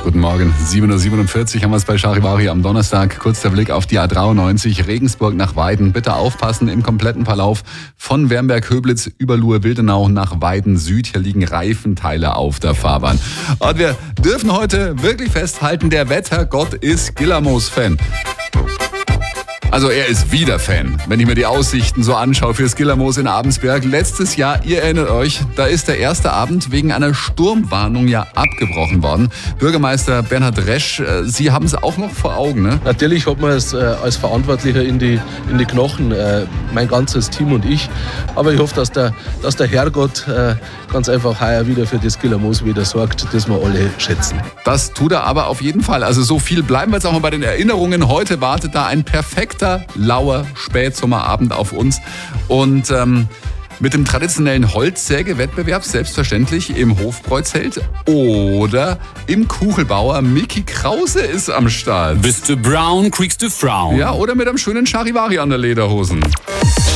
Guten Morgen, 7.47 Uhr haben wir es bei Charivari am Donnerstag. Kurz der Blick auf die A93, Regensburg nach Weiden. Bitte aufpassen im kompletten Verlauf von Wernberg-Höblitz über Luhe-Wildenau nach Weiden Süd. Hier liegen Reifenteile auf der Fahrbahn. Und wir dürfen heute wirklich festhalten, der Wettergott ist Gillermoos-Fan. Also er ist wieder Fan, wenn ich mir die Aussichten so anschaue für Gillermoos in Abensberg. Letztes Jahr, ihr erinnert euch, da ist der erste Abend wegen einer Sturmwarnung ja abgebrochen worden. Bürgermeister Bernhard Resch, Sie haben es auch noch vor Augen, ne? Natürlich hat man es als Verantwortlicher in die Knochen, mein ganzes Team und ich. Aber ich hoffe, dass der Herrgott ganz einfach heuer wieder für das Gillermoos wieder sorgt, das wir alle schätzen. Das tut er aber auf jeden Fall. Also so viel bleiben wir jetzt auch mal bei den Erinnerungen. Heute wartet da ein perfekter, lauer Spätsommerabend auf uns. Und mit dem traditionellen Holzsäge-Wettbewerb selbstverständlich im Hofbräuzelt oder im Kuchelbauer. Micky Krause ist am Start. Bist du brown, kriegst du Frauen. Ja, oder mit einem schönen Charivari an der Lederhosen.